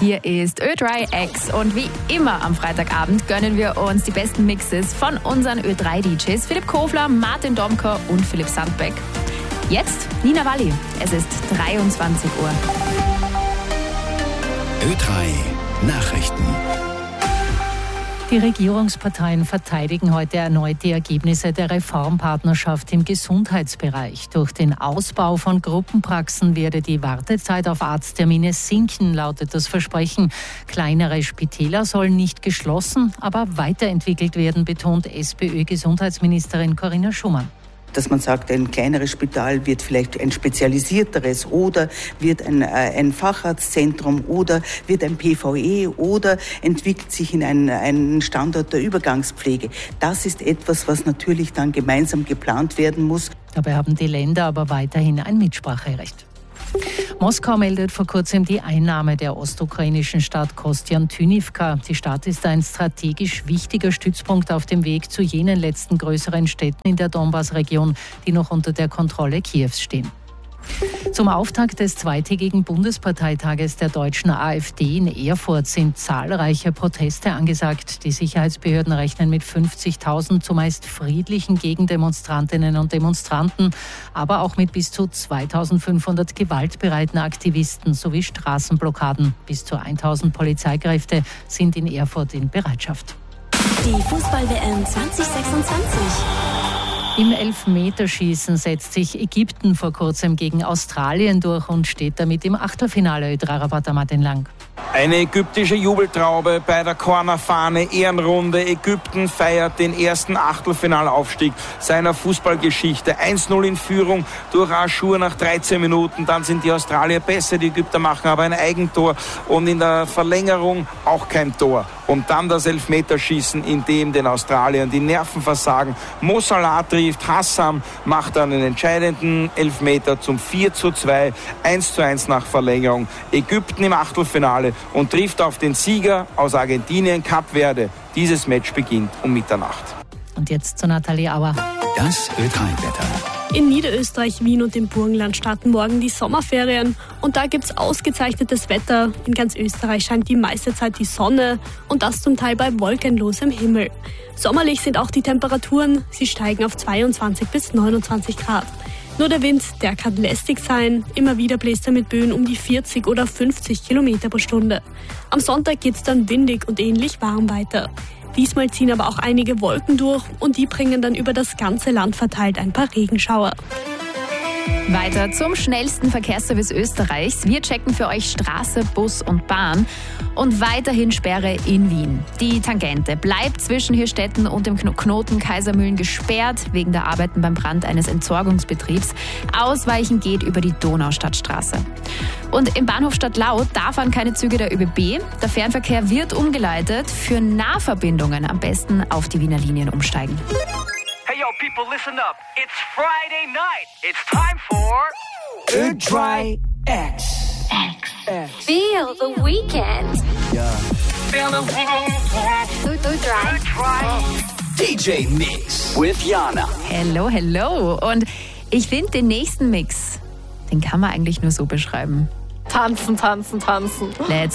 Hier ist Ö3X und wie immer am Freitagabend gönnen wir uns die besten Mixes von unseren Ö3-DJs Philipp Kofler, Martin Domker und Philipp Sandbeck. Jetzt Nina Walli. Es ist 23 Uhr. Ö3 Nachrichten. Die Regierungsparteien verteidigen heute erneut die Ergebnisse der Reformpartnerschaft im Gesundheitsbereich. Durch den Ausbau von Gruppenpraxen werde die Wartezeit auf Arzttermine sinken, lautet das Versprechen. Kleinere Spitäler sollen nicht geschlossen, aber weiterentwickelt werden, betont SPÖ-Gesundheitsministerin Corinna Schumann. Dass man sagt, ein kleineres Spital wird vielleicht ein spezialisierteres oder wird ein Facharztzentrum oder wird ein PVE oder entwickelt sich in einen Standort der Übergangspflege. Das ist etwas, was natürlich dann gemeinsam geplant werden muss. Dabei haben die Länder aber weiterhin ein Mitspracherecht. Moskau meldet vor kurzem die Einnahme der ostukrainischen Stadt Kostiantynivka. Die Stadt ist ein strategisch wichtiger Stützpunkt auf dem Weg zu jenen letzten größeren Städten in der Donbass-Region, die noch unter der Kontrolle Kiews stehen. Zum Auftakt des zweitägigen Bundesparteitages der deutschen AfD in Erfurt sind zahlreiche Proteste angesagt. Die Sicherheitsbehörden rechnen mit 50.000 zumeist friedlichen Gegendemonstrantinnen und Demonstranten, aber auch mit bis zu 2.500 gewaltbereiten Aktivisten sowie Straßenblockaden. Bis zu 1.000 Polizeikräfte sind in Erfurt in Bereitschaft. Die Fußball-WM 2026. Im Elfmeterschießen setzt sich Ägypten vor kurzem gegen Australien durch und steht damit im Achtelfinale. Ö3-Reporter Martin Lang. Eine ägyptische Jubeltraube bei der Cornerfahne, Ehrenrunde. Ägypten feiert den ersten Achtelfinalaufstieg seiner Fußballgeschichte. 1-0 in Führung durch Aschur nach 13 Minuten. Dann sind die Australier besser, die Ägypter machen aber ein Eigentor und in der Verlängerung auch kein Tor. Und dann das Elfmeterschießen, in dem den Australiern die Nerven versagen. Mo Salah trifft, Hassam macht dann einen entscheidenden Elfmeter zum 4:2, 1:1 nach Verlängerung. Ägypten im Achtelfinale und trifft auf den Sieger aus Argentinien, Kap Verde. Dieses Match beginnt um Mitternacht. Und jetzt zu Nathalie Auer. Das Ö3-Wetter. In Niederösterreich, Wien und im Burgenland starten morgen die Sommerferien und da gibt's ausgezeichnetes Wetter. In ganz Österreich scheint die meiste Zeit die Sonne und das zum Teil bei wolkenlosem Himmel. Sommerlich sind auch die Temperaturen, sie steigen auf 22 bis 29 Grad. Nur der Wind, der kann lästig sein, immer wieder bläst er mit Böen um die 40 oder 50 Kilometer pro Stunde. Am Sonntag geht's dann windig und ähnlich warm weiter. Diesmal ziehen aber auch einige Wolken durch und die bringen dann über das ganze Land verteilt ein paar Regenschauer. Weiter zum schnellsten Verkehrsservice Österreichs. Wir checken für euch Straße, Bus und Bahn. Und weiterhin Sperre in Wien. Die Tangente bleibt zwischen Hirstetten und dem Knoten Kaisermühlen gesperrt, wegen der Arbeiten beim Brand eines Entsorgungsbetriebs. Ausweichen geht über die Donaustadtstraße. Und im Bahnhof Stadtlau, da fahren keine Züge der ÖBB. Der Fernverkehr wird umgeleitet. Für Nahverbindungen am besten auf die Wiener Linien umsteigen. Hey yo, people, listen up. It's Friday night. It's time for Ö3X. Feel the weekend. Ja. Feel the DJ Mix with Jana. Hello, hello. Und ich finde den nächsten Mix, den kann man eigentlich nur so beschreiben. Tanzen, tanzen, tanzen. Let's